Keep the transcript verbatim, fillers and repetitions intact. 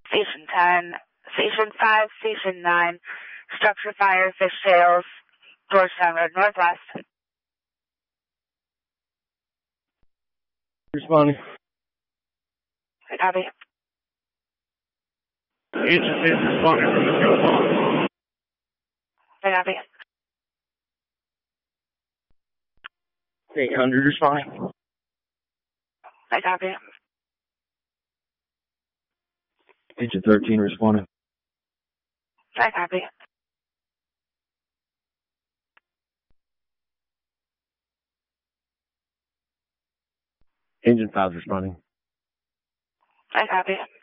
Station ten, Station five, Station nine, structure fire, fishtails, Georgetown Road Northwest. Responding. I copy. Agency is responding from the fuel pump. I copy. eight hundred responding. I copy. Agent thirteen responding. I copy. Agent five responding. I copy.